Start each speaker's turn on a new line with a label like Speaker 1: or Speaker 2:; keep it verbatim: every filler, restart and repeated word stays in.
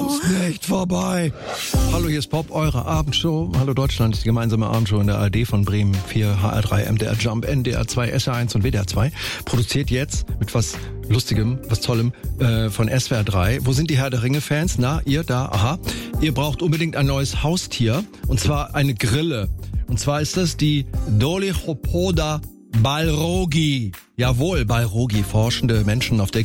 Speaker 1: ist nicht vorbei. Hallo, hier ist Pop, eure Abendshow. Hallo Deutschland, ist die gemeinsame Abendshow in der A R D von Bremen vier, H R drei, M D R Jump, N D R zwei, S R eins und W D R zwei. Produziert jetzt mit was Lustigem, was Tollem äh, von S W R drei. Wo sind die Herr der Ringe-Fans? Na, ihr da? Aha. Ihr braucht unbedingt ein neues Haustier. Und zwar eine Grille. Und zwar ist das die Dolichopoda balrogi. Jawohl, Balrogi. Forschende Menschen auf der